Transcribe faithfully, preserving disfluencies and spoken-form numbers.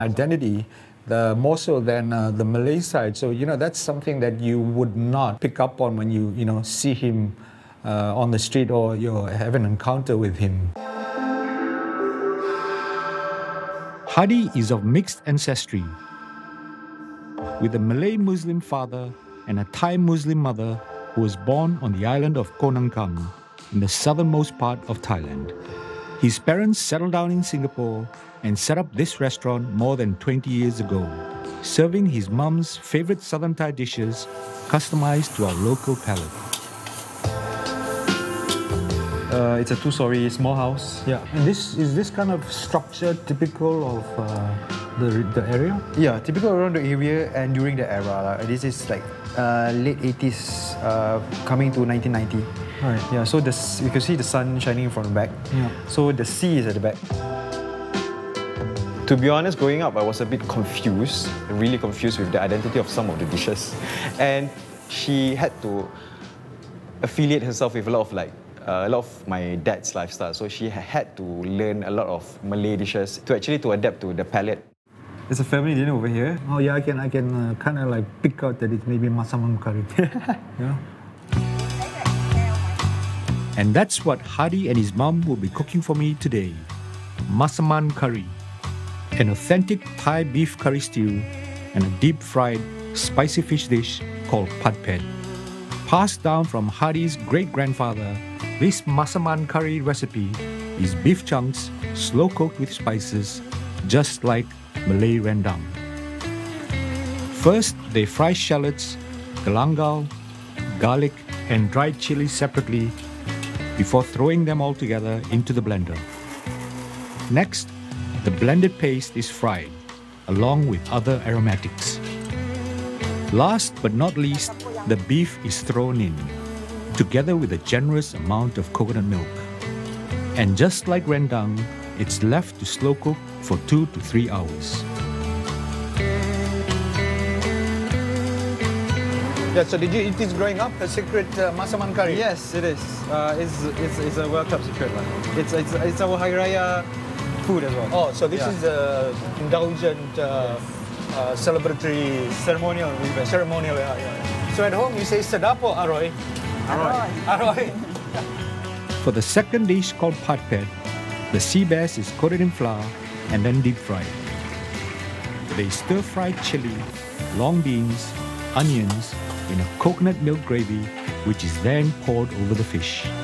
identity, the, more so than uh, the Malay side. So, you know, that's something that you would not pick up on when you, you know, see him uh, on the street or you have an encounter with him. Hadi is of mixed ancestry, with a Malay Muslim father and a Thai Muslim mother who was born on the island of Koh Nang Kang in the southernmost part of Thailand. His parents settled down in Singapore and set up this restaurant more than twenty years ago, serving his mum's favorite southern Thai dishes customized to our local palate. Uh, it's a two-story small house. Yeah, and this is this kind of structure typical of uh, the the area? Yeah, typical around the area and during the era. Uh, this is like uh, late eighties, uh, coming to nineteen ninety. Right. Yeah, so the, you can see the sun shining from the back. Yeah. So the sea is at the back. To be honest, growing up, I was a bit confused, really confused with the identity of some of the dishes. And she had to affiliate herself with a lot of like, uh, a lot of my dad's lifestyle. So she had to learn a lot of Malay dishes to actually to adapt to the palate. There's a family dinner over here. Oh yeah, I can I can uh, kind of like pick out that it's maybe Masaman curry. Yeah. And that's what Hadi and his mum will be cooking for me today. Masaman curry, an authentic Thai beef curry stew, and a deep-fried spicy fish dish called pad ped. Passed down from Hadi's great-grandfather, this Masaman curry recipe is beef chunks slow-cooked with spices, just like Malay rendang. First, they fry shallots, galangal, garlic, and dried chili separately before throwing them all together into the blender. Next, the blended paste is fried, along with other aromatics. Last but not least, the beef is thrown in, together with a generous amount of coconut milk. And just like rendang, it's left to slow cook for two to three hours. Yeah, so did you eat this growing up, the secret uh, Masaman curry? Yes, it is. Uh, it's, it's, it's a well-kept secret one. It's, it's, it's our Hari Raya food as well. Oh, so this Yeah. is uh, indulgent, uh, uh, celebratory, Ceremonial. We ceremonial. Yeah, yeah. So at home you say sedap or aroy? Aroy. Aroy. For the second dish called pad ped, the sea bass is coated in flour and then deep fried. They stir-fry chili, long beans, onions in a coconut milk gravy, which is then poured over the fish.